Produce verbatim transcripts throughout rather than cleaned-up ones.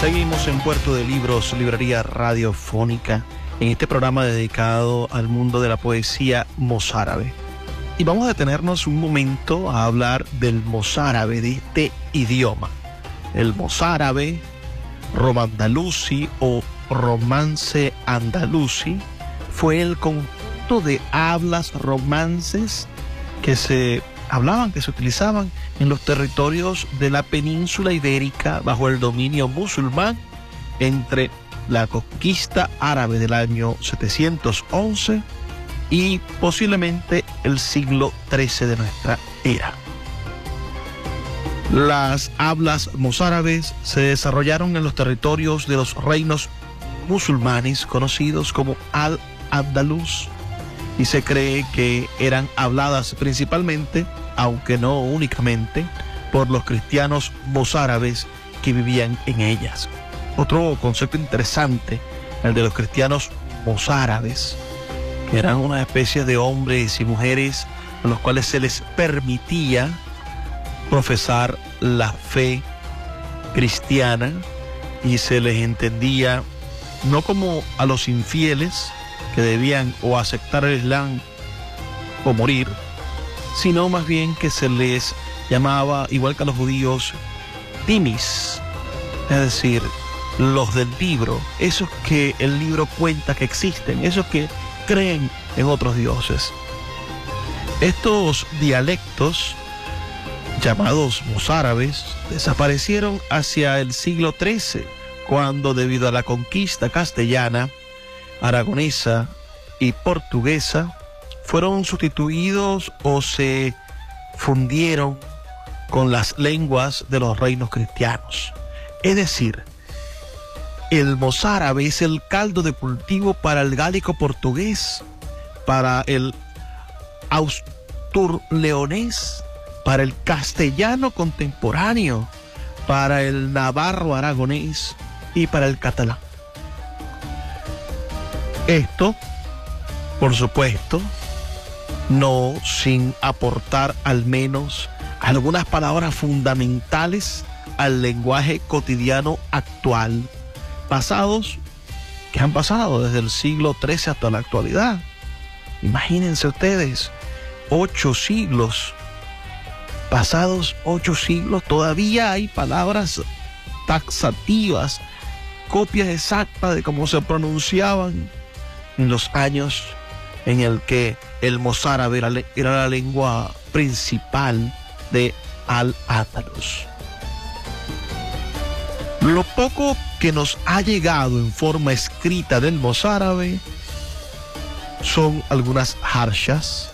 Seguimos en Puerto de Libros, librería radiofónica, en este programa dedicado al mundo de la poesía mozárabe. Y vamos a detenernos un momento a hablar del mozárabe, de este idioma. El mozárabe, romandalusi o romance andalusi, fue el conjunto de hablas romances que se hablaban, que se utilizaban en los territorios de la península ibérica bajo el dominio musulmán entre la conquista árabe del año setecientos once y posiblemente el siglo trece de nuestra era. Las hablas mozárabes se desarrollaron en los territorios de los reinos musulmanes conocidos como Al-Andalus, y se cree que eran habladas principalmente, aunque no únicamente, por los cristianos mozárabes que vivían en ellas. Otro concepto interesante, el de los cristianos mozárabes, que eran una especie de hombres y mujeres a los cuales se les permitía profesar la fe cristiana y se les entendía no como a los infieles que debían o aceptar el Islam o morir, sino más bien que se les llamaba, igual que a los judíos, timis, es decir, los del libro, esos que el libro cuenta que existen, esos que creen en otros dioses. Estos dialectos, llamados mozárabes, desaparecieron hacia el siglo trece, cuando debido a la conquista castellana, aragonesa y portuguesa, fueron sustituidos o se fundieron con las lenguas de los reinos cristianos. Es decir, el mozárabe es el caldo de cultivo para el gálico portugués, para el austur-leonés, para el castellano contemporáneo, para el navarro aragonés y para el catalán. Esto, por supuesto, no sin aportar al menos algunas palabras fundamentales al lenguaje cotidiano actual, pasados, que han pasado desde el siglo trece hasta la actualidad. Imagínense ustedes, ocho siglos, pasados ocho siglos, todavía hay palabras taxativas, copias exactas de cómo se pronunciaban en los años en el que el mozárabe era, era la lengua principal de Al-Andalus. Lo poco que nos ha llegado en forma escrita del mozárabe son algunas harshas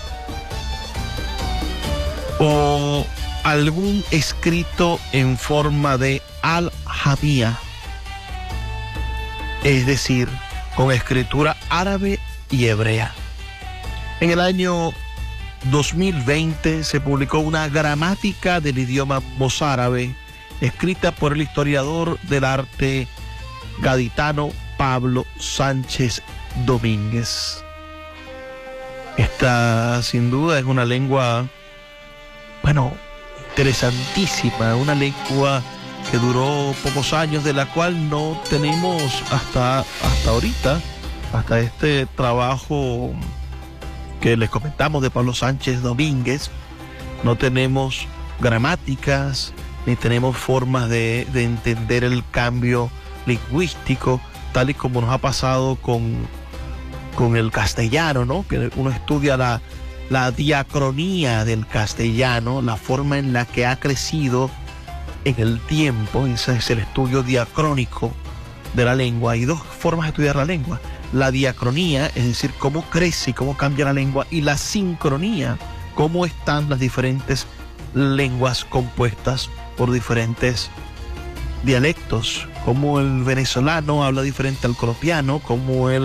o algún escrito en forma de al-jamía, es decir, con escritura árabe y hebrea. En el año dos mil veinte se publicó una gramática del idioma mozárabe escrita por el historiador del arte gaditano Pablo Sánchez Domínguez. Esta, sin duda, es una lengua, bueno, interesantísima, una lengua que duró pocos años, de la cual no tenemos hasta, hasta ahorita, hasta este trabajo que les comentamos de Pablo Sánchez Domínguez, no tenemos gramáticas, ni tenemos formas de, de entender el cambio lingüístico, tal y como nos ha pasado con, con el castellano, ¿no? Que uno estudia la, la diacronía del castellano, la forma en la que ha crecido en el tiempo. Ese es el estudio diacrónico de la lengua. Hay dos formas de estudiar la lengua: la diacronía, es decir, cómo crece y cómo cambia la lengua, y la sincronía, cómo están las diferentes lenguas compuestas por diferentes dialectos, cómo el venezolano habla diferente al colombiano, cómo el